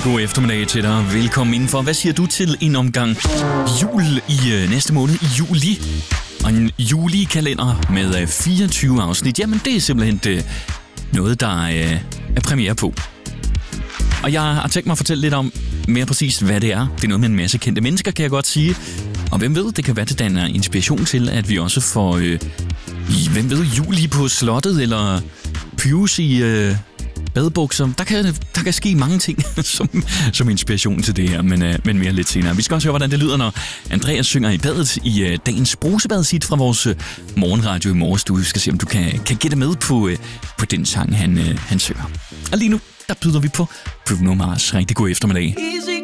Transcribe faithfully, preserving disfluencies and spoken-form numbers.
god eftermiddag til dig. Velkommen indenfor. Hvad siger du til en omgang jul i øh, næste måned i juli? Og en julikalender med øh, fireogtyve afsnit. Jamen, det er simpelthen det, noget, der øh, er premiere på. Og jeg har tænkt mig at fortælle lidt om mere præcis, hvad det er. Det er noget med en masse kendte mennesker, kan jeg godt sige. Og hvem ved, det kan være, det danner inspiration til, at vi også får, øh, i, hvem ved, juli på slottet, eller Pius i øh, badebukser. Der kan, der kan ske mange ting som, som inspiration til det her, men, øh, men mere lidt senere. Vi skal også høre, hvordan det lyder, når Andreas synger i badet i øh, dagens brusebadshit fra vores øh, morgenradio i morges. Du skal se, om du kan, kan gætte med på, øh, på den sang, han, øh, han synger. Og lige nu, der byder vi på Bruno Mars. Rigtig god eftermiddag. Easy